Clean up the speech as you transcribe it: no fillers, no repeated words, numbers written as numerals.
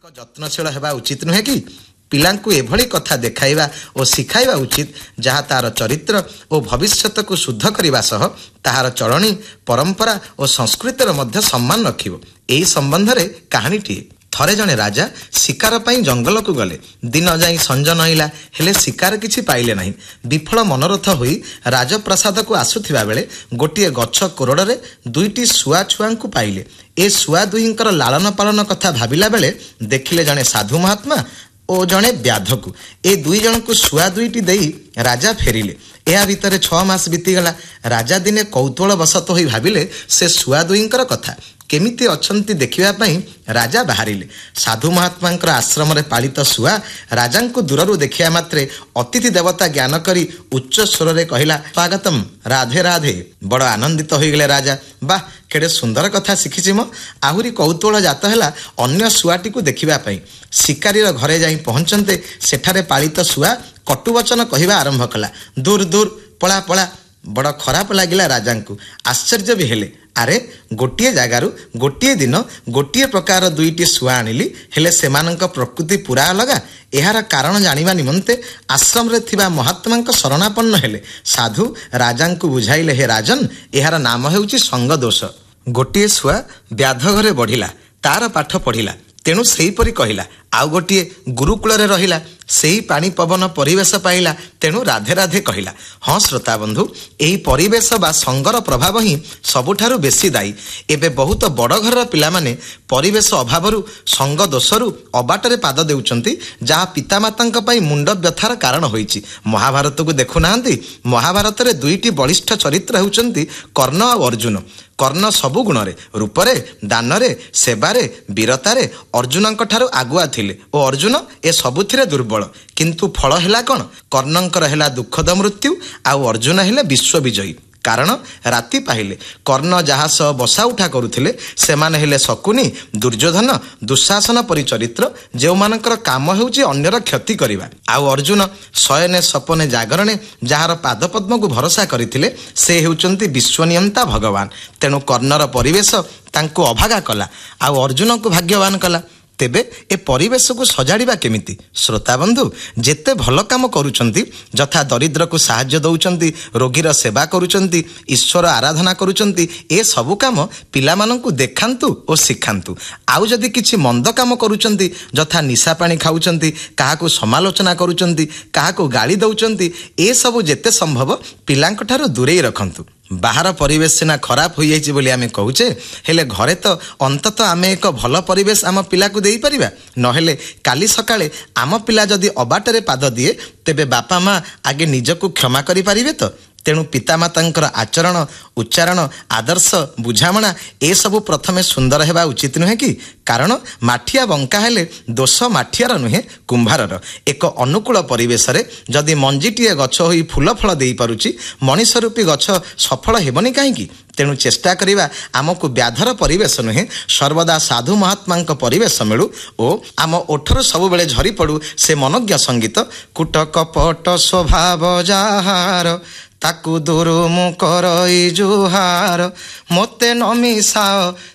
ଯତ୍ନଶୀଳ ହେବା ଉଚିତ ନୁହେଁ କି? ପିଲାଙ୍କୁ ଏଭଳି କଥା ଦେଖାଇବା ଓ ଶିଖାଇବା ଉଚିତ ଯାହା ତାହାର ଚରିତ୍ର ଓ ଭବିଷ୍ୟତକୁ ଶୁଦ୍ଧ କରିବା ସହ ତାହାର ଚଳଣି, ପରମ୍ପରା ଓ ସଂସ୍କୃତିର ମଧ୍ୟ ସମ୍ମାନ ରଖିବ। ଏହି ସମ୍ବନ୍ଧରେ କାହାଣୀଟିଏ। ଥରେ ଜଣେ ରାଜା ଶିକାର ପାଇଁ ଜଙ୍ଗଲକୁ ଗଲେ। ଦିନ ଯାଇ ସଞ୍ଜ ନଇଁଲା, ହେଲେ ଶିକାର କିଛି ପାଇଲେ ନାହିଁ। ବିଫଳ ମନୋରଥ ହୋଇ ରାଜପ୍ରାସାଦକୁ ଆସୁଥିବା ବେଳେ ଗୋଟିଏ ଗଛ କୋରଡ଼ରେ ଦୁଇଟି ଶୁଆ ଛୁଆଙ୍କୁ ପାଇଲେ। ଏ ଶୁଆ ଦୁହିଁଙ୍କର ଲାଳନ ପାଳନ କଥା ଭାବିଲା ବେଳେ ଦେଖିଲେ ଜଣେ ସାଧୁ ମହାତ୍ମା ଓ ଜଣେ ବ୍ୟାଧକୁ। ଏ ଦୁଇ ଜଣଙ୍କୁ ଶୁଆ ଦୁଇଟି ଦେଇ ରାଜା ଫେରିଲେ। ଏହା ଭିତରେ 6 ମାସ ବିତିଗଲା। ରାଜା ଦିନେ କୌତୂହଳବଶତଃ ହୋଇ ଭାବିଲେ ସେ ଶୁଆ ଦୁହିଁଙ୍କର କଥା। କେମିତି ଅଛନ୍ତି ଦେଖିବା ପାଇଁ ରାଜା ବାହାରିଲେ। ସାଧୁ ମହାତ୍ମାଙ୍କର ଆଶ୍ରମରେ ପାଳିତ ଶୁଆ ରାଜାଙ୍କୁ ଦୂରରୁ ଦେଖିବା ମାତ୍ରେ ଅତିଥି ଦେବତା ଜ୍ଞାନ କରି ଉଚ୍ଚ ସ୍ୱରରେ କହିଲା, ସ୍ୱାଗତମ୍, ରାଧେ ରାଧେ। ବଡ଼ ଆନନ୍ଦିତ ହୋଇଗଲେ ରାଜା। ବାଃ, କେଡ଼େ ସୁନ୍ଦର କଥା ଶିଖିଛି ମ। ଆହୁରି କୌତୂହଳ ଜାତ ହେଲା ଅନ୍ୟ ଶୁଆଟିକୁ ଦେଖିବା ପାଇଁ। ଶିକାରୀର ଘରେ ଯାଇ ପହଞ୍ଚନ୍ତେ ସେଠାରେ ପାଳିତ ଶୁଆ କଟୁବଚନ କହିବା ଆରମ୍ଭ କଲା। ଦୂର ଦୂର, ପଳା ପଳା। ବଡ଼ ଖରାପ ଲାଗିଲା ରାଜାଙ୍କୁ। ଆଶ୍ଚର୍ଯ୍ୟ ବି ହେଲେ। ଆରେ, ଗୋଟିଏ ଜାଗାରୁ ଗୋଟିଏ ଦିନ ଗୋଟିଏ ପ୍ରକାର ଦୁଇଟି ଶୁଆ ଆଣିଲି, ହେଲେ ସେମାନଙ୍କ ପ୍ରକୃତି ପୁରା ଅଲଗା। ଏହାର କାରଣ ଜାଣିବା ନିମନ୍ତେ ଆଶ୍ରମରେ ଥିବା ମହାତ୍ମାଙ୍କ ଶରଣାପନ୍ନ ହେଲେ। ସାଧୁ ରାଜାଙ୍କୁ ବୁଝାଇଲେ, ହେ ରାଜନ, ଏହାର ନାମ ହେଉଛି ସଙ୍ଗ ଦୋଷ। ଗୋଟିଏ ଶୁଆ ବ୍ୟାଧ ଘରେ ବଢ଼ିଲା, ତାର ପାଠ ପଢ଼ିଲା, ତେଣୁ ସେହିପରି କହିଲା। ଆଉ ଗୋଟିଏ ଗୁରୁକୁଳରେ ରହିଲା, ସେହି ପାଣି ପବନ ପରିବେଶ ପାଇଲା, ତେଣୁ ରାଧେ ରାଧେ କହିଲା। ହଁ ଶ୍ରୋତା ବନ୍ଧୁ, ଏହି ପରିବେଶ ବା ସଙ୍ଗର ପ୍ରଭାବ ହିଁ ସବୁଠାରୁ ବେଶୀ ଦାୟୀ। ଏବେ ବହୁତ ବଡ଼ ଘରର ପିଲାମାନେ ପରିବେଶ ଅଭାବରୁ, ସଙ୍ଗ ଦୋଷରୁ ଅବାଟରେ ପାଦ ଦେଉଛନ୍ତି, ଯାହା ପିତାମାତାଙ୍କ ପାଇଁ ମୁଣ୍ଡ ବ୍ୟଥାର କାରଣ ହୋଇଛି। ମହାଭାରତକୁ ଦେଖୁନାହାନ୍ତି? ମହାଭାରତରେ ଦୁଇଟି ବଳିଷ୍ଠ ଚରିତ୍ର ହେଉଛନ୍ତି କର୍ଣ୍ଣ ଆଉ ଅର୍ଜୁନ। କର୍ଣ୍ଣ ସବୁ ଗୁଣରେ, ରୂପରେ, ଦାନରେ, ସେବାରେ, ବୀରତାରେ ଅର୍ଜୁନଙ୍କ ଠାରୁ ଆଗୁଆ ଥିଲେ ଓ ଅର୍ଜୁନ ଏ ସବୁଥିରେ ଦୁର୍ବଳ। କିନ୍ତୁ ଫଳ ହେଲା କ'ଣ? କର୍ଣ୍ଣଙ୍କର ହେଲା ଦୁଃଖଦ ମୃତ୍ୟୁ, ଆଉ ଅର୍ଜୁନ ହେଲେ ବିଶ୍ୱବିଜୟୀ। କାରଣ ରାତି ପାହିଲେ କର୍ଣ୍ଣ ଯାହା ସହ ବସା ଉଠା କରୁଥିଲେ ସେମାନେ ହେଲେ ଶକୁନି, ଦୁର୍ଯ୍ୟୋଧନ, ଦୁଃଶାସନ ପରି ଚରିତ୍ର, ଯେଉଁମାନଙ୍କର କାମ ହେଉଛି ଅନ୍ୟର କ୍ଷତି କରିବା। ଆଉ ଅର୍ଜୁନ ଶୟନେ ସପନେ ଜାଗରଣେ ଯାହାର ପାଦପଦ୍ମକୁ ଭରସା କରିଥିଲେ ସେ ହେଉଛନ୍ତି ବିଶ୍ୱନିୟନ୍ତା ଭଗବାନ। ତେଣୁ କର୍ଣ୍ଣର ପରିବେଶ ତାଙ୍କୁ ଅଭାଗା କଲା, ଆଉ ଅର୍ଜୁନଙ୍କୁ ଭାଗ୍ୟବାନ କଲା। ତେବେ ଏ ପରିବେଶକୁ ସଜାଡ଼ିବା କେମିତି? ଶ୍ରୋତାବନ୍ଧୁ, ଯେତେ ଭଲ କାମ କରୁଛନ୍ତି, ଯଥା ଦରିଦ୍ରକୁ ସାହାଯ୍ୟ ଦେଉଛନ୍ତି, ରୋଗୀର ସେବା କରୁଛନ୍ତି, ଈଶ୍ୱର ଆରାଧନା କରୁଛନ୍ତି, ଏ ସବୁ କାମ ପିଲାମାନଙ୍କୁ ଦେଖାନ୍ତୁ ଓ ଶିଖାନ୍ତୁ। ଆଉ ଯଦି କିଛି ମନ୍ଦ କାମ କରୁଛନ୍ତି, ଯଥା ନିଶା ପାଣି ଖାଉଛନ୍ତି, କାହାକୁ ସମାଲୋଚନା କରୁଛନ୍ତି, କାହାକୁ ଗାଳି ଦେଉଛନ୍ତି, ଏସବୁ ଯେତେ ସମ୍ଭବ ପିଲାଙ୍କଠାରୁ ଦୂରେଇ ରଖନ୍ତୁ। ବାହାର ପରିବେଶ ସିନା ଖରାପ ହୋଇଯାଇଛି ବୋଲି ଆମେ କହୁଛେ, ହେଲେ ଘରେ ତ ଅନ୍ତତଃ ଆମେ ଏକ ଭଲ ପରିବେଶ ଆମ ପିଲାକୁ ଦେଇପାରିବା। ନହେଲେ କାଲି ସକାଳେ ଆମ ପିଲା ଯଦି ଅବାଟରେ ପାଦ ଦିଏ, ତେବେ ବାପା ମା ଆଗେ ନିଜକୁ କ୍ଷମା କରିପାରିବେ ତ? ତେଣୁ ପିତାମାତାଙ୍କର ଆଚରଣ, ଉଚ୍ଚାରଣ, ଆଦର୍ଶ, ବୁଝାମଣା ଏସବୁ ପ୍ରଥମେ ସୁନ୍ଦର ହେବା ଉଚିତ ନୁହେଁ କି? କାରଣ ମାଠିଆ ବଙ୍କା ହେଲେ ଦୋଷ ମାଠିଆର ନୁହେଁ, କୁମ୍ଭାରର। ଏକ ଅନୁକୂଳ ପରିବେଶରେ ଯଦି ମଞ୍ଜିଟିଏ ଗଛ ହୋଇ ଫୁଲ ଫଳ ଦେଇପାରୁଛି, ମଣିଷ ରୂପୀ ଗଛ ସଫଳ ହେବନି କାହିଁକି? ତେଣୁ ଚେଷ୍ଟା କରିବା ଆମକୁ ବ୍ୟାଧର ପରିବେଶ ନୁହେଁ, ସର୍ବଦା ସାଧୁ ମହାତ୍ମାଙ୍କ ପରିବେଶ ମିଳୁ ଓ ଆମ ଓଠରୁ ସବୁବେଳେ ଝରି ପଡ଼ୁ ସେ ମନୋଜ୍ଞ ସଙ୍ଗୀତ। କୁଟ କପଟ ସ୍ୱଭାବ ଯାହାର, ତାକୁ ଦୂରୁ ମୁଁ କରଇ ଜୁହାର, ମୋତେ ନ ମିଶାଅ